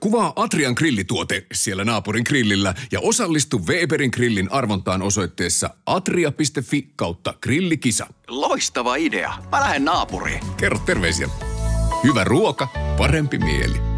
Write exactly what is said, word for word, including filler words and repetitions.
Kuvaa Atrian grillituote siellä naapurin grillillä ja osallistu Weberin grillin arvontaan osoitteessa atria piste fi kautta grillikisa. Loistava idea. Mä lähden naapuriin. Kerro terveisiä. Hyvä ruoka, parempi mieli.